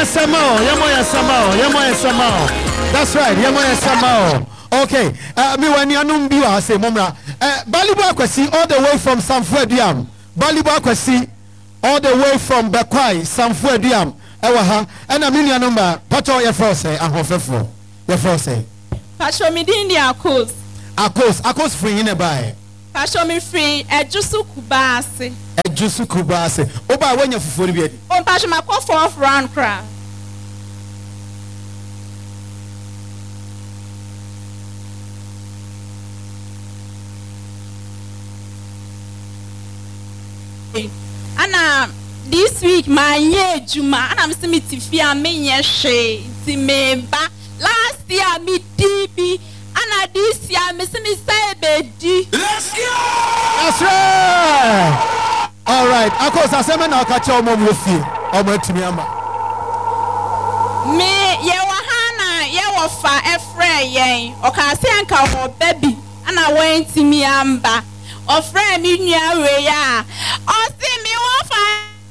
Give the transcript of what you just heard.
That's right. Okay. Me when you know me I say momra. Balibo kwesi all the way from Samfu Aduam. Balibo kwesi all the way from Bekwai Samfu Aduam. Ewa ha. And a million number. Pacho your force ahofefo. Your force. Pacho mi di ndi akos. Akos free in a buy. Pacho mi free ejusu kubase. Ejusu kubase. Oba when you fufu bi. On pacho ma ko 4th round cra. Anna this week my year juma and I'm see tifia me yeshe ti me ba last year me DB and this year me see say bedi. Let's go. That's right. All right. Akos asema na akacha omo mfie omo etimi ama. Me ye wa hana ye wo fa efre yen oka se anka ho baby ana wen timi amba ofre mi nua we ya o